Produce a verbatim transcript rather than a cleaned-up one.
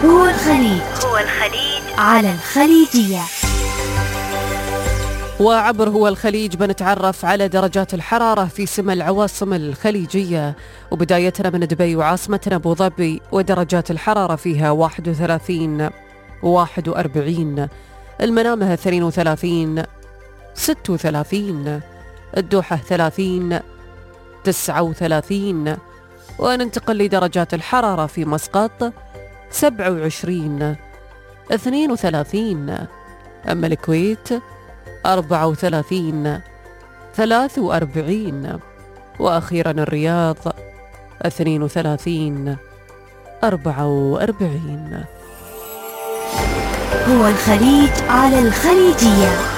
هو الخليج هو الخليج على الخليجية. وعبر هو الخليج بنتعرف على درجات الحرارة في سما العواصم الخليجية، وبدايتنا من دبي وعاصمتنا أبو ظبي، ودرجات الحرارة فيها واحد وثلاثين واحد وأربعين، المنامة اثنين وثلاثين ستة وثلاثين، الدوحة ثلاثين تسعة وثلاثين، وننتقل لدرجات الحرارة في مسقط سبعة وعشرين اثنين وثلاثين، أما الكويت أربعة وثلاثين ثلاثة وأربعين، وأخيرا الرياض اثنين وثلاثين أربعة وأربعين. هو الخليج على الخليجية.